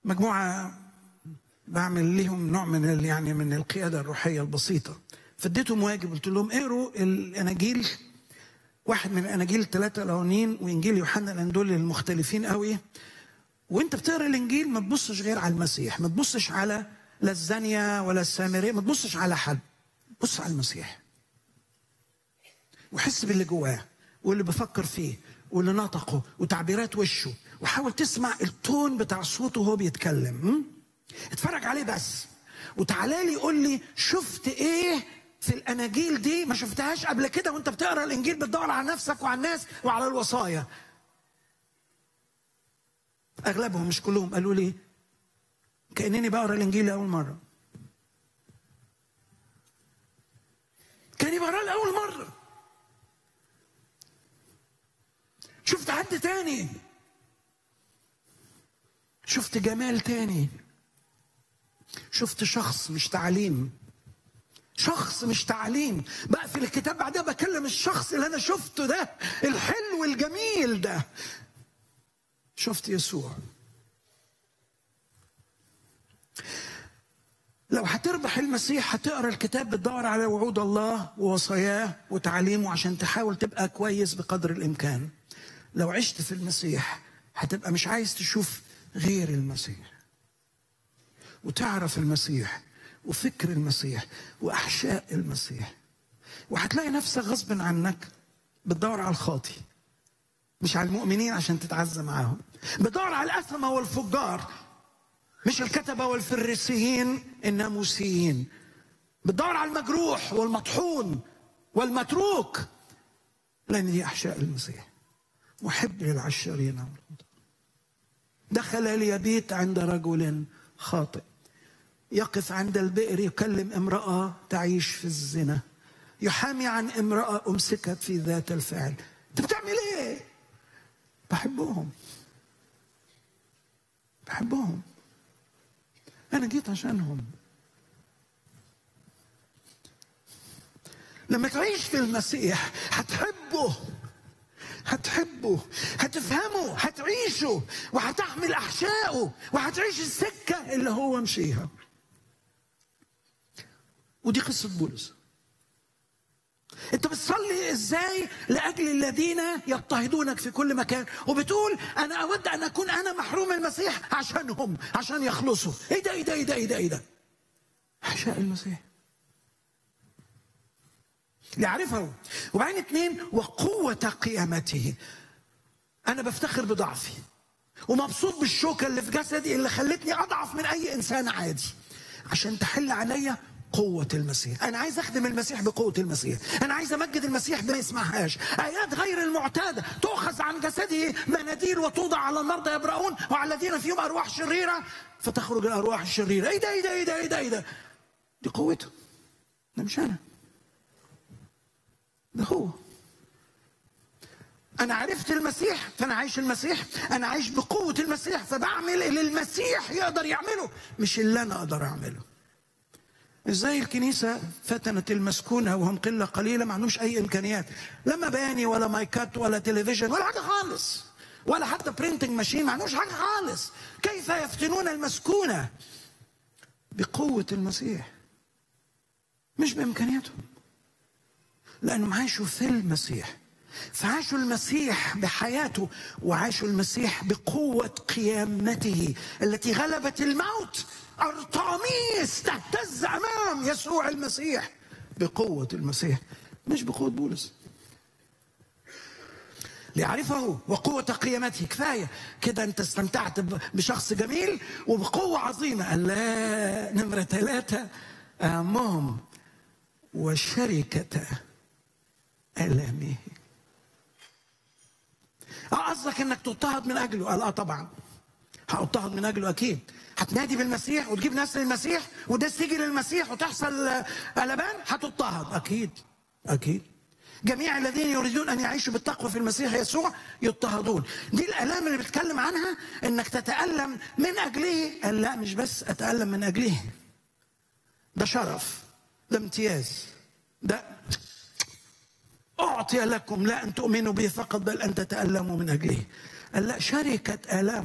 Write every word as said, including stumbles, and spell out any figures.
مجموعة بعمل لهم نوع من يعني من القيادة الروحية البسيطة، فاديتهم واجب قلت لهم اقروا الاناجيل، واحد من الاناجيل الثلاثة الاولانيين وانجيل يوحنا، لان دول المختلفين قوي. وانت بتقرا الانجيل ما تبصش غير على المسيح، ما تبصش على لا الزانية ولا السامرية، ما تبصش على حد، بص على المسيح وحس باللي جواه واللي بفكر فيه واللي نطقه وتعبيرات وشه، وحاول تسمع التون بتاع صوته وهو بيتكلم. اتفرج عليه بس، وتعالى لي قول لي شفت ايه في الاناجيل دي ما شفتهاش قبل كده. وانت بتقرا الانجيل بتدور على نفسك وعلى الناس وعلى الوصايا. اغلبهم مش كلهم قالوا لي كانني بقرا الانجيل لاول مره، كاني بقراه لاول مره. شفت حد تاني، شفت جمال تاني، شفت شخص مش تعليم، شخص مش تعليم. بقفل الكتاب بعدها بكلم الشخص اللي انا شفته ده الحلو الجميل ده. شفت يسوع. لو هتربح المسيح هتقرا الكتاب بتدور على وعود الله ووصاياه وتعليمه عشان تحاول تبقى كويس بقدر الامكان. لو عشت في المسيح هتبقى مش عايز تشوف غير المسيح، وتعرف المسيح وفكر المسيح وأحشاء المسيح. وهتلاقي نفسك غصب عنك بتدور على الخاطي مش على المؤمنين عشان تتعزى معاهم، بتدور على الأثمة والفجار مش الكتبة والفريسيين الناموسيين، بتدور على المجروح والمطحون والمتروك، لأن دي أحشاء المسيح. محب للعشرين والخطأ. دخل ليبيت عند رجل خاطئ، يقف عند البئر يكلم امرأة تعيش في الزنا، يحامي عن امرأة أمسكت في ذات الفعل. أنت بتعمل إيه؟ بحبهم، بحبهم، أنا جيت عشانهم. لما تعيش في المسيح هتحبه، هتحبه، هتفهمه، هتعيشه، وهتحمل أحشائه، وهتعيش السكة اللي هو مشيها. ودي قصة بولس. انت بتصلي ازاي لأجل الذين يضطهدونك في كل مكان، وبتقول انا اود ان اكون انا محروم المسيح عشانهم، عشان يخلصوا. ايه ده ايه ده ايه ده ايه ده ايه ده أحشاء المسيح ليعرفه. وبعدين اتنين، وقوة قيامته. أنا بفتخر بضعفي ومبسوط بالشوكة اللي في جسدي اللي خلتني أضعف من أي إنسان عادي، عشان تحل عليا قوة المسيح. أنا عايز أخدم المسيح بقوة المسيح، أنا عايز أمجد المسيح بما يسمعهاش. آيات غير المعتادة تؤخذ عن جسده مناديل وتوضع على المرضى يبرؤون، وعلى الذين فيهم أرواح شريرة فتخرج الأرواح الشريرة. إيه ده إيه ده إيه ده إيه ده إيه ده دي قوته، ده مش أنا، ده هو. أنا عرفت المسيح فأنا عايش المسيح، أنا عايش بقوة المسيح فبعمل اللي المسيح يقدر يعمله مش اللي أنا أقدر أعمله. إزاي الكنيسة فتنت المسكونة وهم قلة قليلة ما عندهمش أي إمكانيات، لا مباني ولا مايكات ولا تلفزيون ولا حاجة خالص، ولا حتى برينتنج ماشين، ما عندهمش حاجة خالص. كيف يفتنون المسكونة؟ بقوة المسيح مش بإمكانياتهم، لأنهم عاشوا في المسيح، فعاشوا المسيح بحياته وعاشوا المسيح بقوة قيامته التي غلبت الموت. أرطاميس تهتز أمام يسوع المسيح بقوة المسيح مش بقوة بولس. ليعرفه وقوة قيامته. كفاية كده أنت استمتعت بشخص جميل وبقوة عظيمة. قال لا، نمرة ثلاثة، أمام وشركة ألامه. اه قصدك انك تضطهد من اجله؟ قال اه طبعا هاضطهد من اجله اكيد. هتنادي بالمسيح وتجيب ناس للمسيح والناس تيجي للمسيح وتحصل قلبان، هتضطهد اكيد اكيد. جميع الذين يريدون ان يعيشوا بالتقوى في المسيح يسوع يضطهدون. دي الالام اللي بتكلم عنها، انك تتالم من اجله. قال لا، مش بس اتالم من اجله، ده شرف، ده امتياز، ده أعطي لكم لا أن تؤمنوا به فقط بل أن تتألموا من أجله. قال لا، شركة آلام.